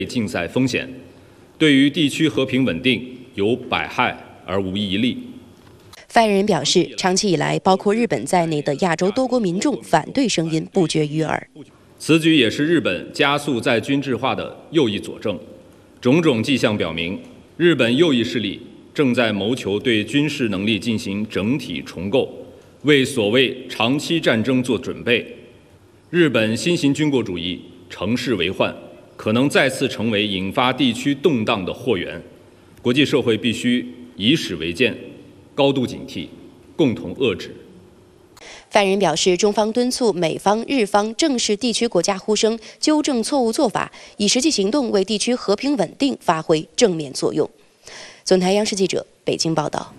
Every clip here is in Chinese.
竞赛风险，对于地区和平稳定有百害而无一利。 发言人表示，长期以来，包括日本在内的亚洲多国民众反对声音不绝于耳。 此举也是日本加速在军制化的又一佐证。种种迹象表明，日本右翼势力正在谋求对军事能力进行整体重构，为所谓长期战争做准备。日本新型军国主义乘势为患，可能再次成为引发地区动荡的祸源。国际社会必须以史为鉴，高度警惕，共同遏制。 发言人表示，中方敦促美方、日方正视地区国家呼声，纠正错误做法，以实际行动为地区和平稳定发挥正面作用。总台央视记者北京报道。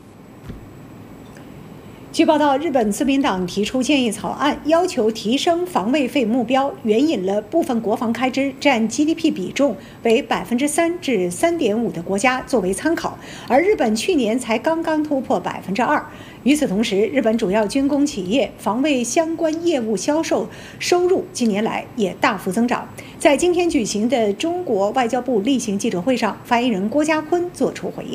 据报道，日本自民党提出建议草案，要求提升防卫费目标，援引了部分国防开支占 GDP 比重为3%至3.5%的国家作为参考，而日本去年才刚刚突破2%。与此同时，日本主要军工企业防卫相关业务销售收入近年来也大幅增长。在今天举行的中国外交部例行记者会上，发言人郭家坤作出回应。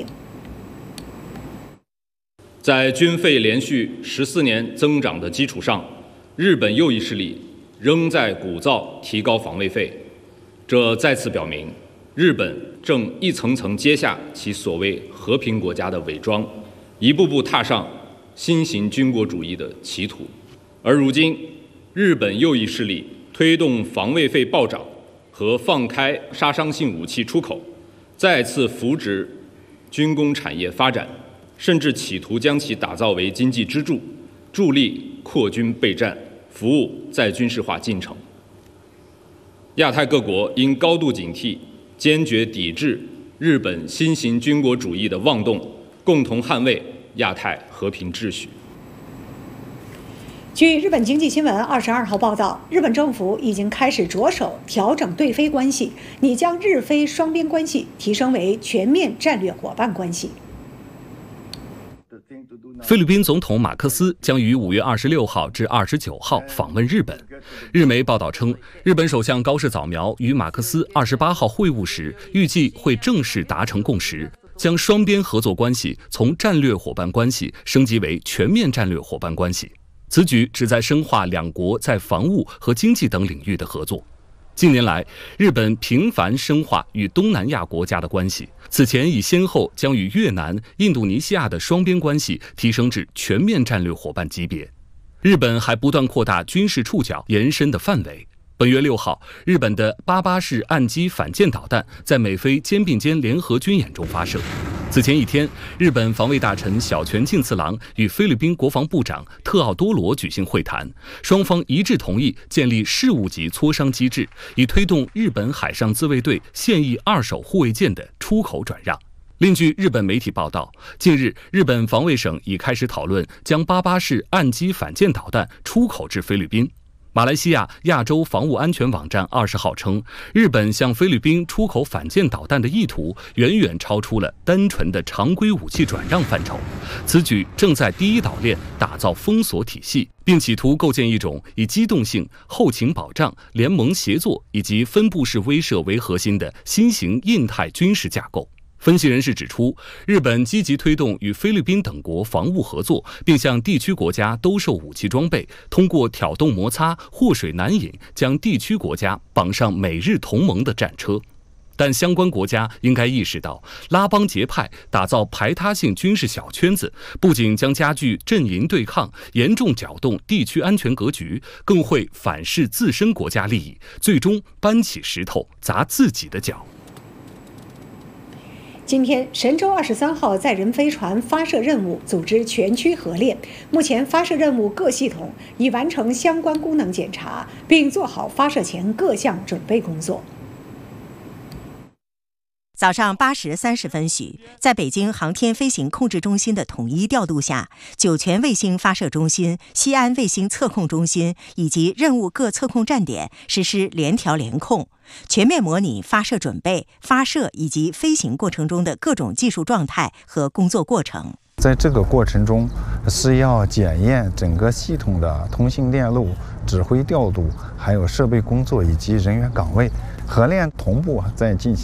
在军费连续14年增长的基础上，日本右翼势力仍在鼓噪提高防卫费，这再次表明，日本正一层层揭下其所谓和平国家的伪装，一步步踏上新型军国主义的歧途。而如今，日本右翼势力推动防卫费暴涨和放开杀伤性武器出口，再次扶植军工产业发展，甚至企图将其打造为经济支柱，助力扩军备战，服务再军事化进程。亚太各国应高度警惕，坚决抵制日本新型军国主义的妄动，共同捍卫亚太和平秩序。 据日本经济新闻22号报道，日本政府已经开始着手调整对菲关系，拟将日菲双边关系提升为全面战略伙伴关系。 菲律宾总统马克思将于5月26号至29号访问日本。日媒报道称，日本首相高市早苗与马克思28号会晤时，预计会正式达成共识，将双边合作关系从战略伙伴关系升级为全面战略伙伴关系。此举旨在深化两国在防务和经济等领域的合作。近年来，日本频繁深化与东南亚国家的关系，此前已先后将与越南、印度尼西亚的双边关系提升至全面战略伙伴级别。日本还不断扩大军事触角延伸的范围。本月6号，日本的88式岸基反舰导弹在美菲肩并肩联合军演中发射。此前一天，日本防卫大臣小泉进次郎与菲律宾国防部长特奥多罗举行会谈，双方一致同意建立事务级磋商机制，以推动日本海上自卫队现役二手护卫舰的出口转让。另据日本媒体报道，近日日本防卫省已开始讨论将88式岸基反舰导弹出口至菲律宾。马来西亚亚洲防务安全网站20号称，日本向菲律宾出口反舰导弹的意图远远超出了单纯的常规武器转让范畴。此举正在第一岛链打造封锁体系，并企图构建一种以机动性、后勤保障、联盟协作以及分布式威慑为核心的新型印太军事架构。分析人士指出，日本积极推动与菲律宾等国防务合作，并向地区国家兜售武器装备，通过挑动摩擦、祸水难引，将地区国家绑上美日同盟的战车。但相关国家应该意识到，拉帮结派、打造排他性军事小圈子，不仅将加剧阵营对抗，严重搅动地区安全格局，更会反噬自身国家利益，最终搬起石头砸自己的脚。 今天，神舟23号载人飞船发射任务组织全区核练，目前发射任务各系统已完成相关功能检查，并做好发射前各项准备工作。 早上8时30分许，在北京航天飞行控制中心的统一调度下，酒泉卫星发射中心、西安卫星测控中心以及任务各测控站点实施联调联控，全面模拟发射准备、发射以及飞行过程中的各种技术状态和工作过程。 在这个过程中，是要检验整个系统的通信链路、指挥调度，还有设备工作以及人员岗位。核练同步在进行。